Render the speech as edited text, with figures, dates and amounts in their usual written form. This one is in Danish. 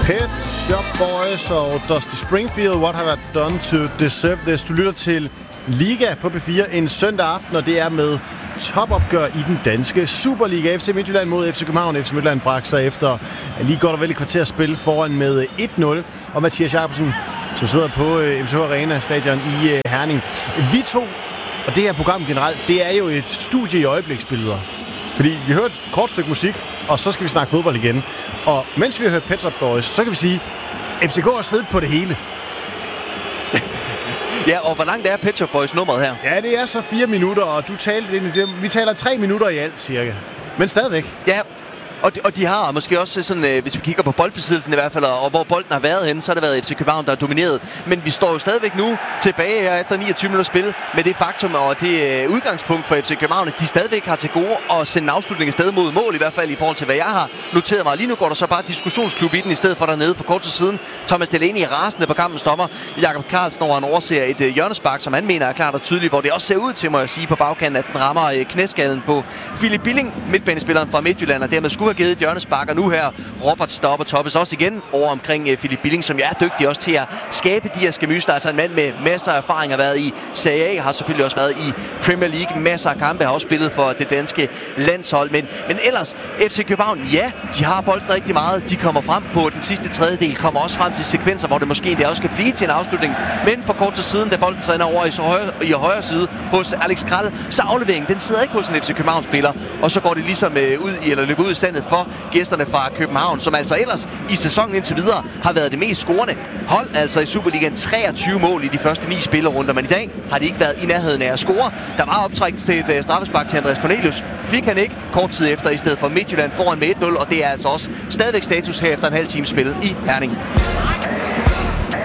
Pet Shop Boys og Dusty Springfield, What Have I Done to Deserve This? Du lytter til Liga på P4 en søndag aften, og det er med topopgør i den danske Superliga. FC Midtjylland mod FC København. FC Midtjylland bragte sig efter lige godt og vel et kvarter spil foran med 1-0. Og Mathias Jacobsen, som sidder på MCH Arena stadion i Herning. Vi to, og det her program generelt, det er jo et studie i øjebliksbilleder. Fordi vi har hørt et kort stykke musik, og så skal vi snakke fodbold igen. Og mens vi har hørt Pet Shop Boys, så kan vi sige, FCK har siddet på det hele. Ja, og hvor langt er Pet Shop Boys nummeret her? Ja, det er så 4 minutter, og du talte ind i det. Vi taler 3 minutter i alt, cirka. Men stadigvæk. Ja, og de har måske også sådan, hvis vi kigger på boldbesiddelsen i hvert fald, og hvor bolden har været henne, så har det været FC København, der har domineret. Men vi står jo stadigvæk nu tilbage her efter 29 minutter spil med det faktum og det udgangspunkt for FC København, at de stadigvæk har til gode at sende en afslutning afsted mod mål, i hvert fald i forhold til, hvad jeg har noteret mig. Lige nu går der så bare diskussionsklub i den, i stedet for dernede for kort tid siden. Thomas Delaney rasende på kampens dommer. Jakob Carlsen over, han overser et hjørnespark, som han mener er klart og tydeligt, hvor det også ser ud til, må jeg sige, på bagkanten, at den rammer knæskallen på Philip Billing, midtbanespilleren fra Midtjylland, og dermed skulle have givet et hjørnespark, og nu her Roberts deroppe og toppes også igen over omkring Philip Billing, som er dygtig også til at skabe de her skamyster. Altså en mand med masser af erfaring, har været i Serie A, har selvfølgelig også været i Premier League, masser af kampe, har også spillet for det danske landshold. Men ellers, FC København, ja, de har bolden rigtig meget. De kommer frem på den sidste tredjedel, kommer også frem til sekvenser, hvor det måske endda også kan blive til en afslutning. Men for kort tid siden, da bolden så ender over i højre side hos Alex Krall, så afleveringen, den sidder ikke hos en FC København-spiller, og så går det ligesom løber ud i sandet for gæsterne fra København, som altså ellers i sæsonen indtil videre har været det mest scorende hold, altså i Superligaen. 23 mål i de første 9 spillerunder, men i dag har de ikke været i nærheden af at score. Der var optræk til et straffespark til Andreas Cornelius. Fik han ikke kort tid efter, i stedet for Midtjylland foran med 1-0, og det er altså også stadigvæk status her efter en halv time spillet i Herning.